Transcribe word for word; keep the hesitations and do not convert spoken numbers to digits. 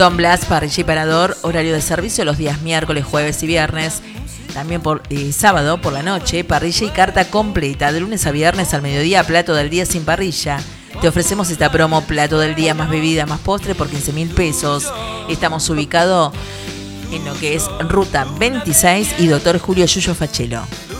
Don Blas, parrilla y parador, horario de servicio los días miércoles, jueves y viernes. También por eh, sábado por la noche, parrilla y carta completa, de lunes a viernes al mediodía, plato del día sin parrilla. Te ofrecemos esta promo, plato del día más bebida más postre por quince mil pesos. Estamos ubicados en lo que es Ruta veintiséis y Doctor Julio Yuyo Fachelo.